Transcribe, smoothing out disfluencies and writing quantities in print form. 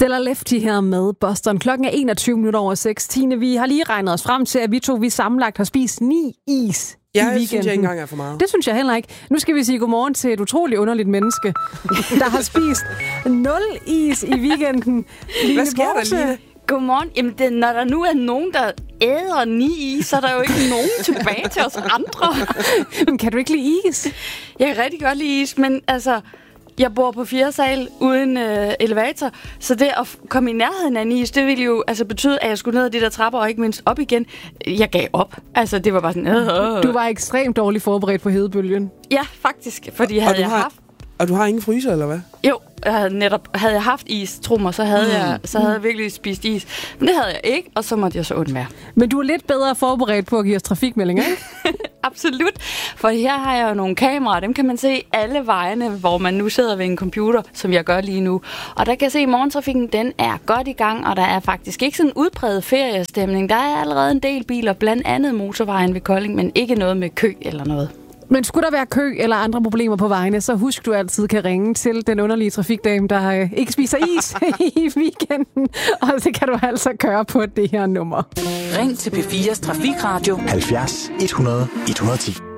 Stella Lefty her med Boston. Klokken er 21:21. Tine, vi har lige regnet os frem til, at vi sammenlagt har spist 9 is i weekenden. Det synes jeg ikke engang er for meget. Det synes jeg heller ikke. Nu skal vi sige godmorgen til et utroligt underligt menneske, der har spist 0 is i weekenden. Hvad sker der, Line? Godmorgen. Jamen, når der nu er nogen, der æder 9 is, så er der jo ikke nogen tilbage til os andre. Men kan du ikke lide is? Jeg kan rigtig godt lide is, men altså... Jeg bor på 4. sal uden elevator, så det at komme i nærheden af en is, det ville jo altså betyde, at jeg skulle ned ad de der trapper og ikke mindst op igen. Jeg gav op. Altså, det var bare sådan... Du var ekstremt dårligt forberedt på hedebølgen. Ja, faktisk, fordi havde jeg haft... Og du har ingen fryser, eller hvad? Jo, havde jeg haft is, tro mig, så havde jeg virkelig spist is. Men det havde jeg ikke, og så måtte jeg så undvære. Men du er lidt bedre forberedt på at give os trafikmeldinger, ikke? Absolut, for her har jeg jo nogle kameraer, dem kan man se alle vejene, hvor man nu sidder ved en computer, som jeg gør lige nu. Og der kan jeg se, at morgentrafikken, den er godt i gang, og der er faktisk ikke sådan en udpræget feriestemning. Der er allerede en del biler, blandt andet motorvejen ved Kolding, men ikke noget med kø eller noget. Men skulle der være kø eller andre problemer på vejene, så husk, du altid kan ringe til den underlige trafikdame, der ikke spiser is i weekenden. Og det kan du altså gøre på det her nummer. Ring til P4's Trafikradio 70 100 110.